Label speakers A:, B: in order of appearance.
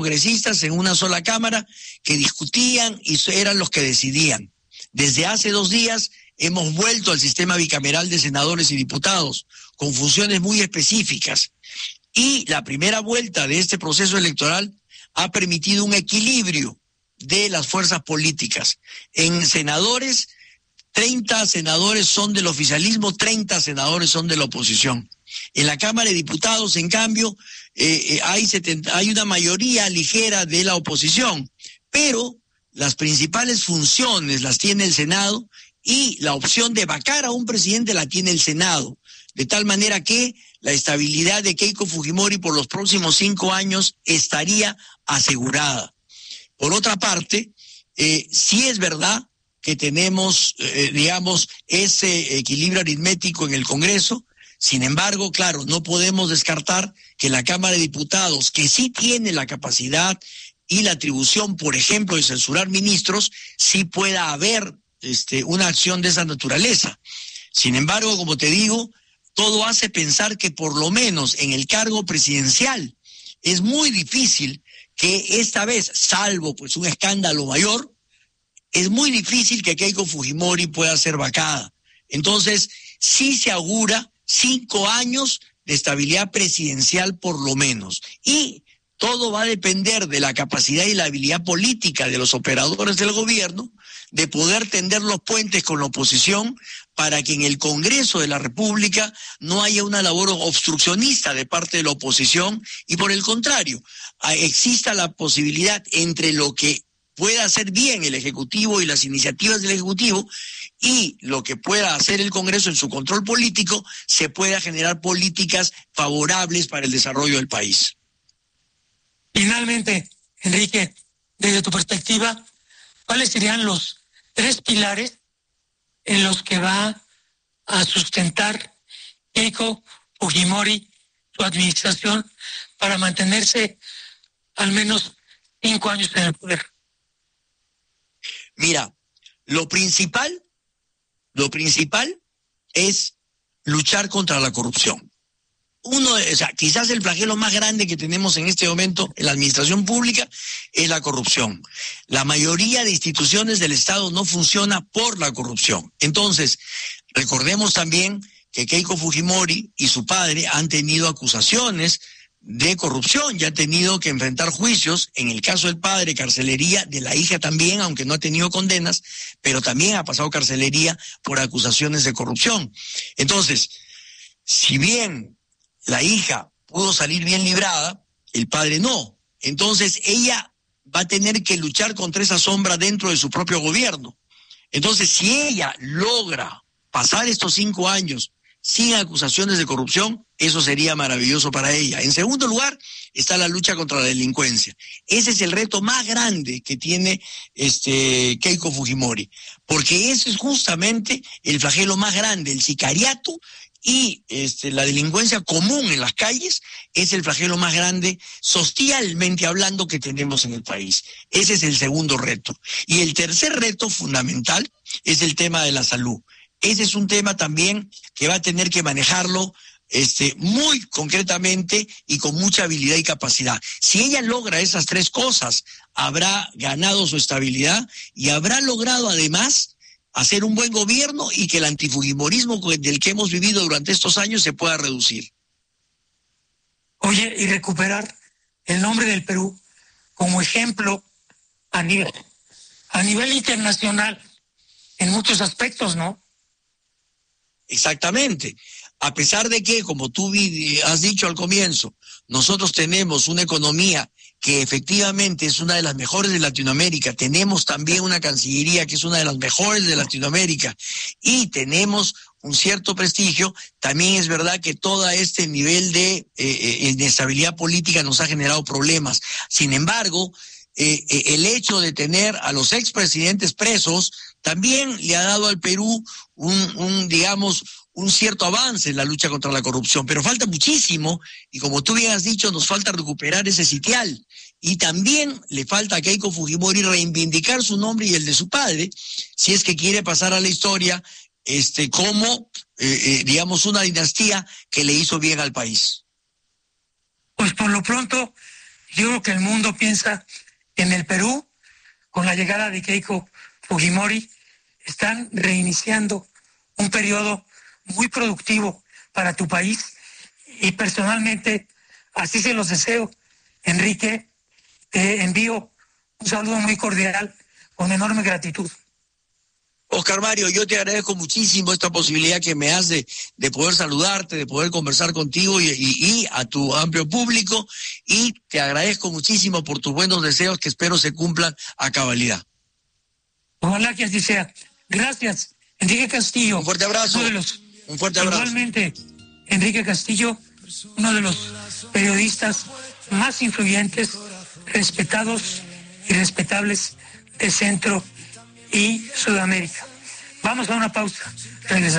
A: congresistas en una sola cámara que discutían y eran los que decidían. Desde hace 2 días hemos vuelto al sistema bicameral de senadores y diputados, con funciones muy específicas. Y la primera vuelta de este proceso electoral ha permitido un equilibrio de las fuerzas políticas. En senadores, 30 senadores son del oficialismo, 30 senadores son de la oposición. En la Cámara de Diputados, en cambio, hay una mayoría ligera de la oposición, pero las principales funciones las tiene el Senado y la opción de vacar a un presidente la tiene el Senado, de tal manera que la estabilidad de Keiko Fujimori por los próximos 5 años estaría asegurada. Por otra parte, sí es verdad que tenemos, ese equilibrio aritmético en el Congreso. Sin embargo, claro, no podemos descartar que la Cámara de Diputados, que sí tiene la capacidad y la atribución, por ejemplo, de censurar ministros, sí pueda haber una acción de esa naturaleza. Sin embargo, como te digo, todo hace pensar que por lo menos en el cargo presidencial es muy difícil que esta vez, salvo pues un escándalo mayor, es muy difícil que Keiko Fujimori pueda ser vacada. Entonces, sí se augura 5 años de estabilidad presidencial por lo menos. Y todo va a depender de la capacidad y la habilidad política de los operadores del gobierno de poder tender los puentes con la oposición para que en el Congreso de la República no haya una labor obstruccionista de parte de la oposición y por el contrario, exista la posibilidad entre lo que pueda hacer bien el Ejecutivo y las iniciativas del Ejecutivo y lo que pueda hacer el Congreso en su control político, se pueda generar políticas favorables para el desarrollo del país.
B: Finalmente, Enrique, desde tu perspectiva, ¿cuáles serían los 3 pilares en los que va a sustentar Keiko Fujimori su administración para mantenerse al menos 5 años en el poder?
A: Mira, lo principal es luchar contra la corrupción. Quizás el flagelo más grande que tenemos en este momento en la administración pública es la corrupción. La mayoría de instituciones del Estado no funciona por la corrupción. Entonces, recordemos también que Keiko Fujimori y su padre han tenido acusaciones de corrupción, ya han tenido que enfrentar juicios, en el caso del padre, carcelería, de la hija también, aunque no ha tenido condenas, pero también ha pasado carcelería por acusaciones de corrupción. Entonces, si bien la hija pudo salir bien librada, el padre no. Entonces ella va a tener que luchar contra esa sombra dentro de su propio gobierno. Entonces, si ella logra pasar estos 5 años sin acusaciones de corrupción, eso sería maravilloso para ella. En segundo lugar, está la lucha contra la delincuencia. Ese es el reto más grande que tiene Keiko Fujimori, porque ese es justamente el flagelo más grande, el sicariato y la delincuencia común en las calles es el flagelo más grande socialmente hablando que tenemos en el país. Ese es el segundo reto. Y el tercer reto fundamental es el tema de la salud. Ese es un tema también que va a tener que manejarlo muy concretamente y con mucha habilidad y capacidad. Si ella logra esas 3 cosas, habrá ganado su estabilidad y habrá logrado además hacer un buen gobierno y que el antifujimorismo del que hemos vivido durante estos años se pueda reducir.
B: Oye, y recuperar el nombre del Perú como ejemplo a nivel internacional en muchos aspectos, ¿no?
A: Exactamente. A pesar de que, como tú has dicho al comienzo, nosotros tenemos una economía que efectivamente es una de las mejores de Latinoamérica, tenemos también una Cancillería que es una de las mejores de Latinoamérica y tenemos un cierto prestigio, también es verdad que todo este nivel de inestabilidad política nos ha generado problemas. Sin embargo, el hecho de tener a los expresidentes presos también le ha dado al Perú un cierto avance en la lucha contra la corrupción, pero falta muchísimo y como tú bien has dicho, nos falta recuperar ese sitial y también le falta a Keiko Fujimori reivindicar su nombre y el de su padre, si es que quiere pasar a la historia como una dinastía que le hizo bien al país.
B: Pues por lo pronto, Yo creo que el mundo piensa en el Perú, con la llegada de Keiko Fujimori, están reiniciando un periodo muy productivo para tu país y personalmente así se los deseo. Enrique, te envío un saludo muy cordial con enorme gratitud.
A: Oscar Mario, yo te agradezco muchísimo esta posibilidad que me hace de poder saludarte, de poder conversar contigo y a tu amplio público, y te agradezco muchísimo por tus buenos deseos que espero se cumplan a cabalidad.
B: Ojalá que así sea. Gracias, Enrique Castillo.
A: Un fuerte abrazo. Un fuerte abrazo.
B: Igualmente, Enrique Castillo, uno de los periodistas más influyentes, respetados y respetables de Centro y Sudamérica. Vamos a una pausa. Regresamos.